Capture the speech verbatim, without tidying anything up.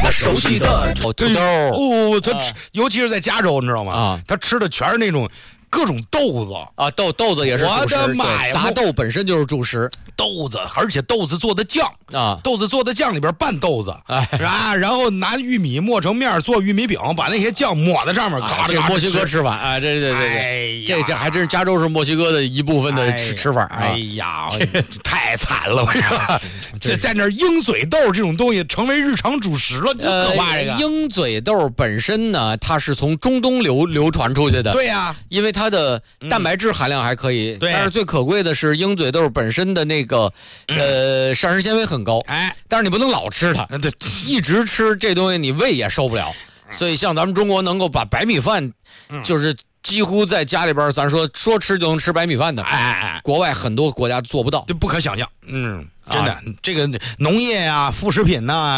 熟悉的土豆哦，他吃，尤其是在加州，你知道吗？ 啊， 他吃的全是那种各种豆子啊，豆豆子也是主食， 我的妈呀， 杂豆本身就是主食， 豆子，而且豆子做的酱啊， 豆子做的酱里边拌豆子， 哎， 啊，然后拿玉米磨成面做玉米饼，把那些酱抹在上面， 啊，这墨西哥吃法啊，这这这这这这还真是加州是墨西哥的一部分的吃吃法啊！ 哎呀，太惨了，我说，这在那鹰嘴豆这种东西成为日常主食了， 呃， 可怕这个。 鹰嘴豆本身呢，它是从中东流流传出去的， 对呀， 因为它的蛋白质含量还可以， 对， 但是最可贵的是鹰嘴豆本身的那个呃膳食纤维很高， 哎， 但是你不能老吃它， 对， 一直吃这东西你胃也受不了，所以像咱们中国能够把白米饭，就是几乎在家里边，咱说说吃就能吃白米饭的， 哎， 国外很多国家做不到， 这不可想象，嗯，真的，啊、这个农业啊，副食品呐、啊。